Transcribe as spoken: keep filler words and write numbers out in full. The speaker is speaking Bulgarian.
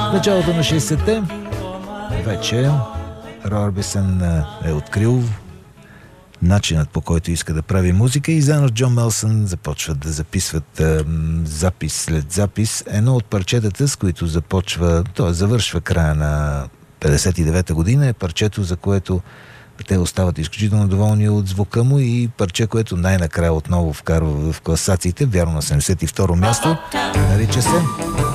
началото на шейсетте вече Рой Орбисън е открил начинът, по който иска да прави музика, и заедно с Джон Мелсън започват да записват е, запис след запис. Едно от парчетата, с които започва, т.е. завършва края на петдесет и девета година, е парчето, за което те остават изключително доволни от звука му, и парче, което най-накрая отново вкарва в класациите, вярно на седемдесет и второ място, нарича се